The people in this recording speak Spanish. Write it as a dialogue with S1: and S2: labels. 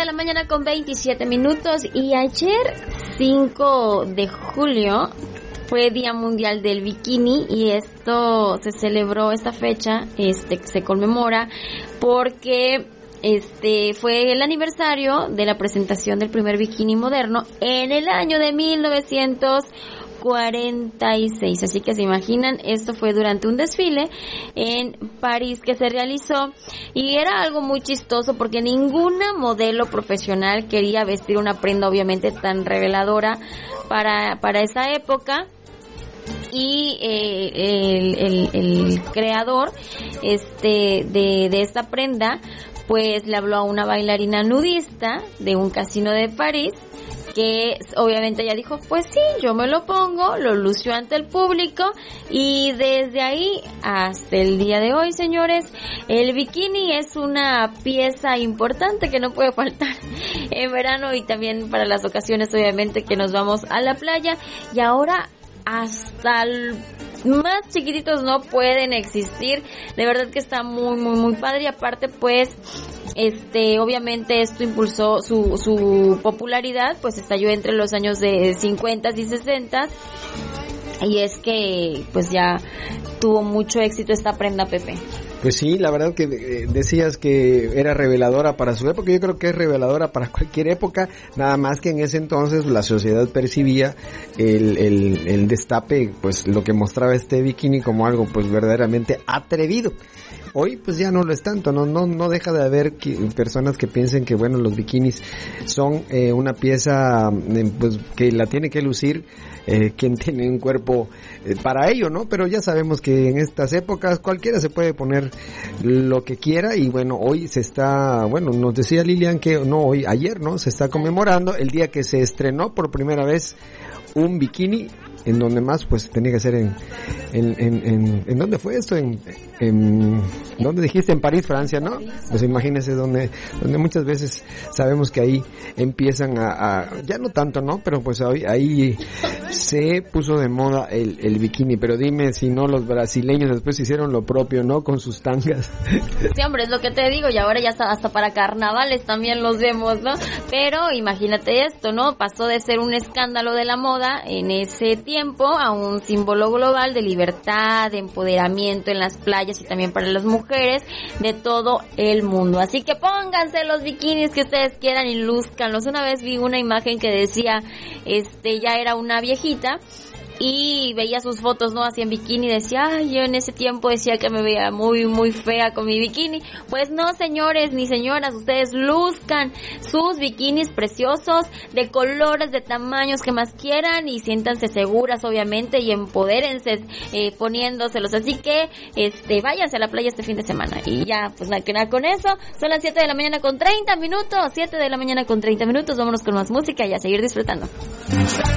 S1: la mañana con 27 minutos y ayer 5 de julio fue Día Mundial del Bikini y esto se celebró, esta fecha se conmemora porque fue el aniversario de la presentación del primer bikini moderno en el año de 1946, así que se imaginan, esto fue durante un desfile en París que se realizó y era algo muy chistoso porque ninguna modelo profesional quería vestir una prenda obviamente tan reveladora para esa época. Y el creador de esta prenda pues le habló a una bailarina nudista de un casino de París, que obviamente ella dijo, pues sí, yo me lo pongo, lo lució ante el público y desde ahí hasta el día de hoy, señores, el bikini es una pieza importante que no puede faltar en verano y también para las ocasiones obviamente que nos vamos a la playa y ahora hasta más chiquititos no pueden existir. De verdad que está muy muy muy padre y aparte pues obviamente esto impulsó su popularidad, pues estalló entre los años de 50 y 60 y es que pues ya tuvo mucho éxito esta prenda, Pepe.
S2: Pues sí, la verdad que decías que era reveladora para su época, yo creo que es reveladora para cualquier época, nada más que en ese entonces la sociedad percibía el destape, pues lo que mostraba este bikini como algo pues verdaderamente atrevido. Hoy pues ya no lo es tanto, no deja de haber personas que piensen que bueno, los bikinis son una pieza pues que la tiene que lucir quien tiene un cuerpo para ello, ¿no? Pero ya sabemos que en estas épocas cualquiera se puede poner lo que quiera y bueno, hoy se está, bueno, nos decía Lilian que ayer, ¿no? Se está conmemorando el día que se estrenó por primera vez un bikini, en donde más pues tenía que ser en ¿dónde fue esto? ¿Dónde dijiste? En París, Francia, ¿no? Pues imagínense donde muchas veces sabemos que ahí empiezan ya no tanto, ¿no? Pero pues ahí se puso de moda el bikini, pero dime si no los brasileños después hicieron lo propio, ¿no? Con sus tangas.
S1: Sí, hombre, es lo que te digo, y ahora ya hasta para carnavales también los vemos, ¿no? Pero imagínate esto, ¿no? Pasó de ser un escándalo de la moda en ese tiempo a un símbolo global de libertad, de empoderamiento en las playas y también para las mujeres de todo el mundo. Así que pónganse los bikinis que ustedes quieran y lúzcanlos. Una vez vi una imagen que decía, ya era una viejita y veía sus fotos, ¿no? Así en bikini y decía, ay, yo en ese tiempo decía que me veía muy, muy fea con mi bikini. Pues no, señores ni señoras, ustedes luzcan sus bikinis preciosos, de colores, de tamaños que más quieran y siéntanse seguras, obviamente, y empodérense poniéndoselos. Así que, váyanse a la playa este fin de semana. Y ya, pues nada que nada con eso. Son las 7 de la mañana con 30 minutos. 7 de la mañana con 30 minutos. Vámonos con más música y a seguir disfrutando.